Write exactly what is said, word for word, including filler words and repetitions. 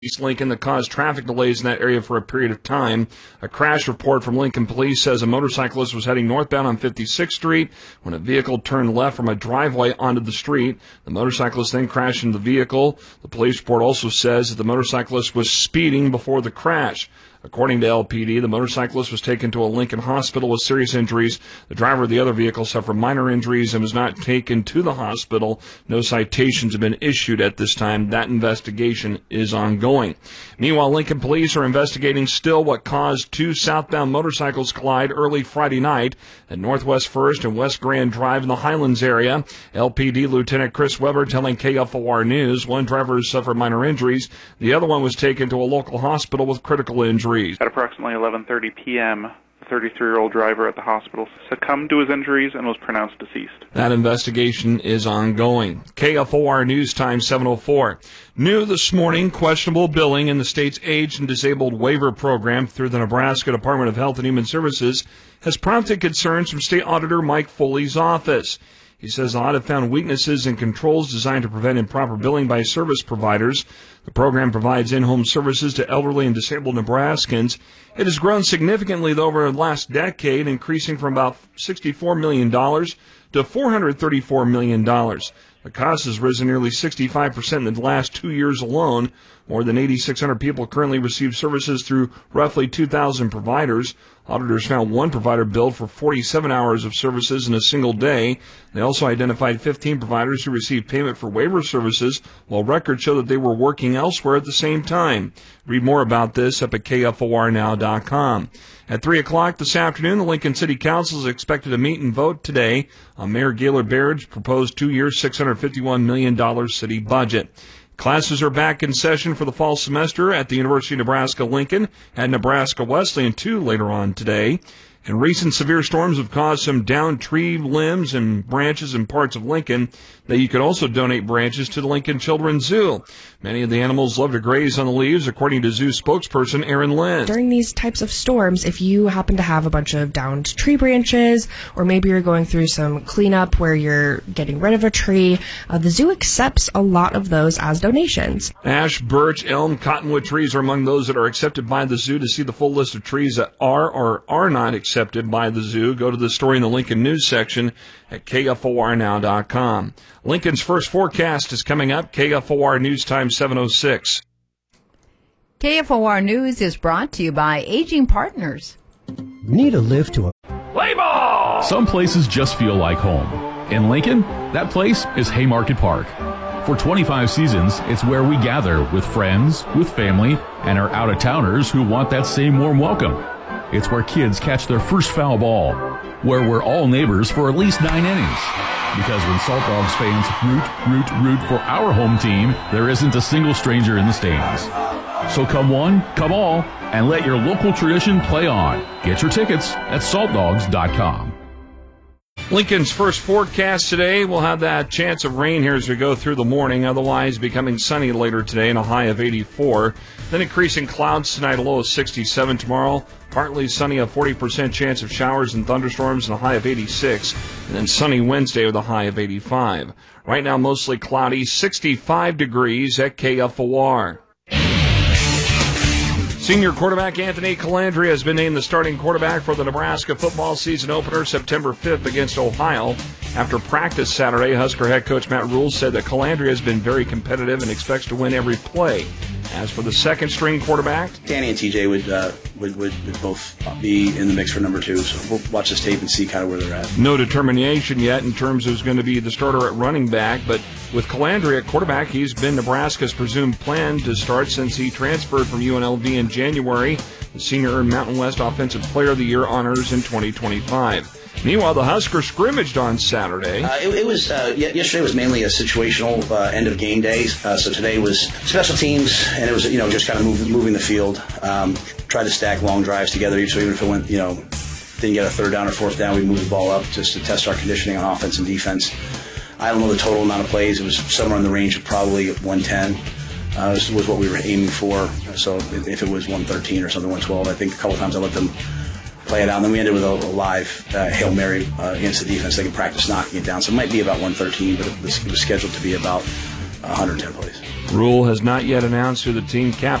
East Lincoln that caused traffic delays in that area for a period of time. A crash report from Lincoln Police says a motorcyclist was heading northbound on fifty-sixth Street when a vehicle turned left from a driveway onto the street. The motorcyclist then crashed into the vehicle. The police report also says that the motorcyclist was speeding before the crash. According to L P D, the motorcyclist was taken to a Lincoln hospital with serious injuries. The driver of the other vehicle suffered minor injuries and was not taken to the hospital. No citations have been issued at this time. That investigation is ongoing. Meanwhile, Lincoln police are investigating still what caused two southbound motorcycles collide early Friday night at Northwest First and West Grand Drive in the Highlands area. L P D Lieutenant Chris Weber telling K F O R News one driver suffered minor injuries. The other one was taken to a local hospital with critical injuries. At approximately eleven thirty p.m., the thirty-three-year-old driver at the hospital succumbed to his injuries and was pronounced deceased. That investigation is ongoing. K F O R News Time seven oh four. New this morning, questionable billing in the state's Aged and Disabled Waiver Program through the Nebraska Department of Health and Human Services has prompted concerns from State Auditor Mike Foley's office. He says the audit found weaknesses in controls designed to prevent improper billing by service providers. The program provides in-home services to elderly and disabled Nebraskans. It has grown significantly over the last decade, increasing from about sixty-four million dollars to four hundred thirty-four million dollars. The cost has risen nearly sixty-five percent in the last two years alone. More than eighty-six hundred people currently receive services through roughly two thousand providers. Auditors found one provider billed for forty-seven hours of services in a single day. They also identified fifteen providers who received payment for waiver services, while records show that they were working elsewhere at the same time. Read more about this up at K F O R now dot com. At three o'clock this afternoon, the Lincoln City Council is expected to meet and vote today on Mayor Gaylord Baird's proposed two-year, six hundred fifty-one million dollars city budget. Classes are back in session for the fall semester at the University of Nebraska-Lincoln and Nebraska Wesleyan, too, later on today. And recent severe storms have caused some downed tree limbs and branches in parts of Lincoln that you could also donate branches to the Lincoln Children's Zoo. Many of the animals love to graze on the leaves, according to zoo spokesperson Erin Lynn. During these types of storms, if you happen to have a bunch of downed tree branches, or maybe you're going through some cleanup where you're getting rid of a tree, uh, the zoo accepts a lot of those as donations. Ash, birch, elm, cottonwood trees are among those that are accepted by the zoo. To see the full list of trees that are or are not accepted accepted by the zoo, go to the story in the Lincoln News section at K F O R now dot com. Lincoln's first forecast is coming up. K F O R News Time seven oh six. K F O R News is brought to you by Aging Partners. Need a lift to a... Play ball! Some places just feel like home. In Lincoln, that place is Haymarket Park. For twenty-five seasons, it's where we gather with friends, with family, and our out-of-towners who want that same warm welcome. It's where kids catch their first foul ball, where we're all neighbors for at least nine innings. Because when Salt Dogs fans root, root, root for our home team, there isn't a single stranger in the stands. So come one, come all, and let your local tradition play on. Get your tickets at salt dogs dot com. Lincoln's first forecast today. We'll have that chance of rain here as we go through the morning, otherwise becoming sunny later today and a high of eighty-four. Then increasing clouds tonight, a low of sixty-seven tomorrow. Partly sunny, a forty percent chance of showers and thunderstorms and a high of eighty-six. And then sunny Wednesday with a high of eighty-five. Right now, mostly cloudy, sixty-five degrees at K F O R. Senior quarterback Anthony Calandria has been named the starting quarterback for the Nebraska football season opener September fifth against Ohio. After practice Saturday, Husker head coach Matt Rule said that Calandria has been very competitive and expects to win every play. As for the second-string quarterback, Danny and T J would, uh, would, would would both be in the mix for number two, so we'll watch this tape and see kind of where they're at. No determination yet in terms of who's going to be the starter at running back, but with Calandria at quarterback, he's been Nebraska's presumed plan to start since he transferred from U N L V in January. The senior earned Mountain West Offensive Player of the Year honors in twenty twenty-five. Meanwhile, the Huskers scrimmaged on Saturday. Uh, it, it was uh, yesterday was mainly a situational uh, end of game day. Uh, so today was special teams, and it was you know just kind of moving moving the field. Um, tried to stack long drives together, so even if it went you know didn't get a third down or fourth down, we moved the ball up just to test our conditioning on offense and defense. I don't know the total amount of plays. It was somewhere in the range of probably one ten. Uh, this was what we were aiming for. So if it was one thirteen or something, one twelve, I think a couple times I let them play it out. And then we ended with a, a live uh, Hail Mary uh, against the defense. They could practice knocking it down. So it might be about one thirteen, but it was, it was scheduled to be about one hundred ten plays. Rule has not yet announced who the team captain